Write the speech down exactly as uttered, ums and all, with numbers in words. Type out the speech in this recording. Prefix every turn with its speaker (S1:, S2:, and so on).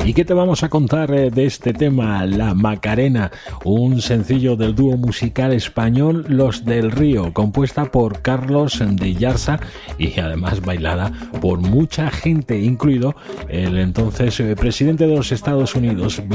S1: ¿Y qué te vamos a contar eh, de este tema? La Macarena, un sencillo del dúo musical español Los del Río, compuesta por Carlos de Yarza y además bailada por mucha gente, incluido el entonces eh, presidente de los Estados Unidos,